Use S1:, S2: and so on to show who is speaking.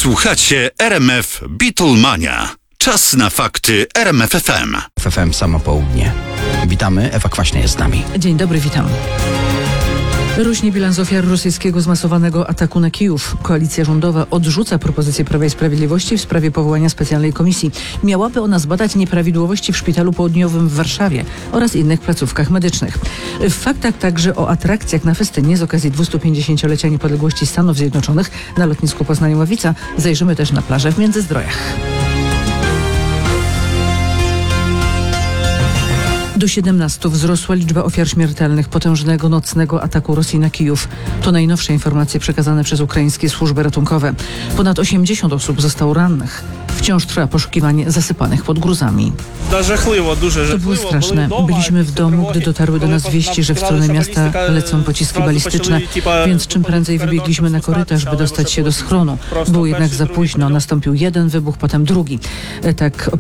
S1: Słuchacie RMF Beatlemania. Czas na fakty RMF FM.
S2: FM Samo Południe. Witamy, Ewa Kwaśna jest z nami.
S3: Dzień dobry, witam. Rośnie bilans ofiar rosyjskiego zmasowanego ataku na Kijów. Koalicja rządowa odrzuca propozycję Prawa i Sprawiedliwości w sprawie powołania specjalnej komisji. Miałaby ona zbadać nieprawidłowości w Szpitalu Południowym w Warszawie oraz innych placówkach medycznych. W faktach także o atrakcjach na festynie z okazji 250-lecia niepodległości Stanów Zjednoczonych na lotnisku Poznań-Ławica zajrzymy też na plażę w Międzyzdrojach. Do 17 wzrosła liczba ofiar śmiertelnych potężnego nocnego ataku Rosji na Kijów. To najnowsze informacje przekazane przez ukraińskie służby ratunkowe. Ponad 80 osób zostało rannych. Wciąż trwa poszukiwanie zasypanych pod gruzami. To było straszne. Byliśmy w domu, gdy dotarły do nas wieści, że w stronę miasta lecą pociski balistyczne, więc czym prędzej wybiegliśmy na korytarz, by dostać się do schronu. Było jednak za późno. Nastąpił jeden wybuch, potem drugi. Tak